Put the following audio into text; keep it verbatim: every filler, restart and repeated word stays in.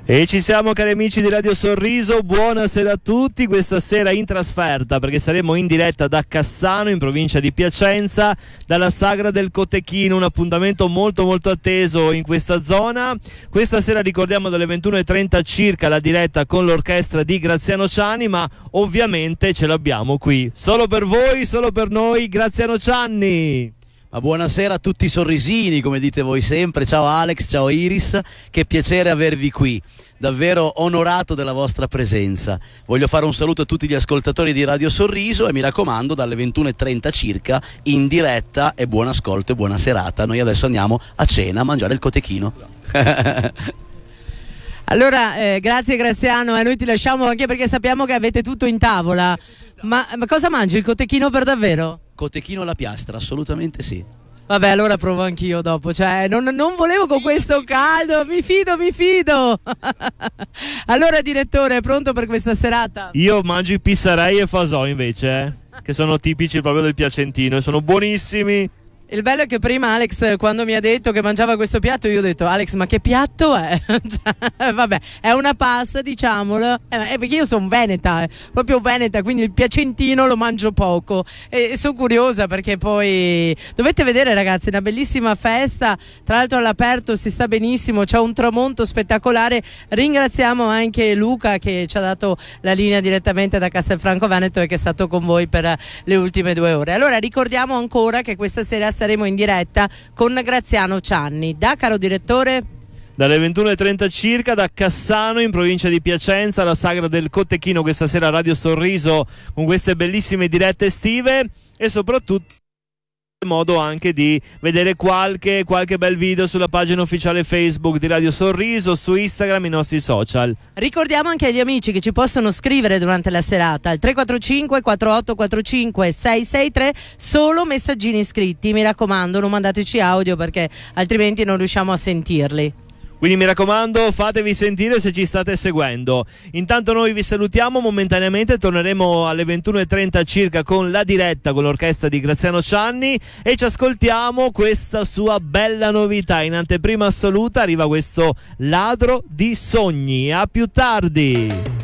E ci siamo, cari amici di Radio Sorriso, buonasera a tutti. Questa sera in trasferta, perché saremo in diretta da Cassano, in provincia di Piacenza, dalla Sagra del Cotechino, un appuntamento molto molto atteso in questa zona. Questa sera ricordiamo dalle ventuno e trenta circa la diretta con l'orchestra di Graziano Cianni, ma ovviamente ce l'abbiamo qui solo per voi, solo per noi, Graziano Cianni. Ma buonasera a tutti i sorrisini, come dite voi sempre. Ciao Alex, ciao Iris, che piacere avervi qui, davvero onorato della vostra presenza. Voglio fare un saluto a tutti gli ascoltatori di Radio Sorriso e mi raccomando, dalle ventuno e trenta circa in diretta, e buon ascolto e buona serata. Noi adesso andiamo a cena a mangiare il cotechino. Allora, eh, grazie Graziano, e eh, noi ti lasciamo anche perché sappiamo che avete tutto in tavola. Ma, ma cosa mangi, il cotechino per davvero? Cotechino alla piastra, assolutamente sì. Vabbè, allora provo anch'io dopo, cioè non, non volevo con questo caldo, mi fido, mi fido. Allora direttore, è pronto per questa serata? Io mangio i pissarei e fasò invece, eh, che sono tipici proprio del piacentino e sono buonissimi. Il bello è che prima Alex, quando mi ha detto che mangiava questo piatto, io ho detto: Alex, ma che piatto è? Cioè, vabbè, è una pasta, diciamolo, eh, perché io sono veneta, eh, proprio veneta, quindi il piacentino lo mangio poco e, e sono curiosa perché poi dovete vedere, ragazzi, una bellissima festa, tra l'altro all'aperto, si sta benissimo, c'è un tramonto spettacolare. Ringraziamo anche Luca che ci ha dato la linea direttamente da Castelfranco Veneto e che è stato con voi per le ultime due ore. Allora ricordiamo ancora che questa sera saremo in diretta con Graziano Cianni. Da, caro direttore? Dalle ventuno e trenta circa da Cassano, in provincia di Piacenza, la Sagra del Cotechino, questa sera a Radio Sorriso, con queste bellissime dirette estive e soprattutto modo anche di vedere qualche, qualche bel video sulla pagina ufficiale Facebook di Radio Sorriso, su Instagram, i nostri social. Ricordiamo anche agli amici che ci possono scrivere durante la serata al tre quattro cinque quattro otto quattro cinque sei sei tre, solo messaggini scritti, mi raccomando, non mandateci audio perché altrimenti non riusciamo a sentirli. Quindi mi raccomando, fatevi sentire se ci state seguendo. Intanto noi vi salutiamo momentaneamente, torneremo alle ventuno e trenta circa con la diretta con l'orchestra di Graziano Cianni e ci ascoltiamo questa sua bella novità. In anteprima assoluta arriva questo Ladro di Sogni. A più tardi!